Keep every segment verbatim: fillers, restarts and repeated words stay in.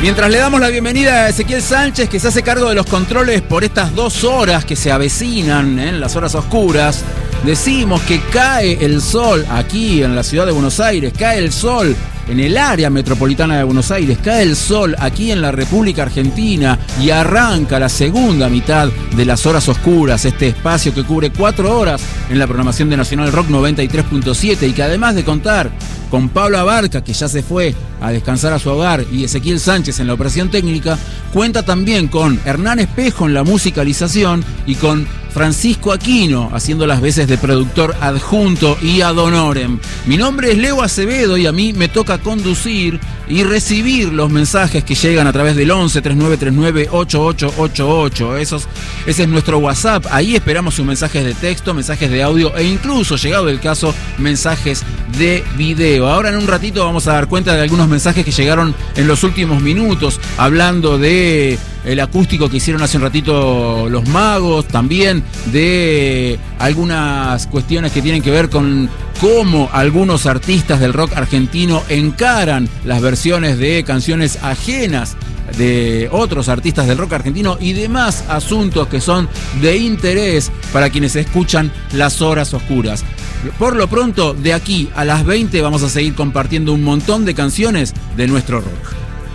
Mientras le damos la bienvenida a Ezequiel Sánchez, que se hace cargo de los controles por estas dos horas que se avecinan, ¿eh? En las horas oscuras, decimos que cae el sol aquí en la ciudad de Buenos Aires, cae el sol en el área metropolitana de Buenos Aires, cae el sol aquí en la República Argentina y arranca la segunda mitad de las horas oscuras, este espacio que cubre cuatro horas en la programación de Nacional Rock noventa y tres punto siete y que además de contar con Pablo Abarca, que ya se fue a descansar a su hogar, y Ezequiel Sánchez en la operación técnica, cuenta también con Hernán Espejo en la musicalización y con Francisco Aquino haciendo las veces de productor adjunto y ad honorem. Mi nombre es Leo Acevedo y a mí me toca conducir y recibir los mensajes que llegan a través del once, treinta y nueve treinta y nueve, ochenta y ocho ochenta y ocho. Esos, ese es nuestro WhatsApp. Ahí esperamos sus mensajes de texto, mensajes de audio e incluso, llegado el caso, mensajes de video. Ahora en un ratito vamos a dar cuenta de algunos mensajes que llegaron en los últimos minutos, hablando de el acústico que hicieron hace un ratito los Magos, también de algunas cuestiones que tienen que ver con cómo algunos artistas del rock argentino encaran las versiones de canciones ajenas de otros artistas del rock argentino y demás asuntos que son de interés para quienes escuchan las horas oscuras. Por lo pronto, de aquí a las veinte vamos a seguir compartiendo un montón de canciones de nuestro rock.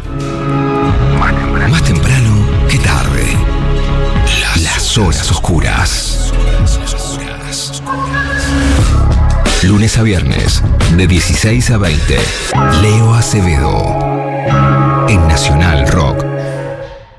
Más temprano que tarde. Las, las horas oscuras. Lunes a viernes, de dieciséis a veinte. Leo Acevedo. En Nacional Rock.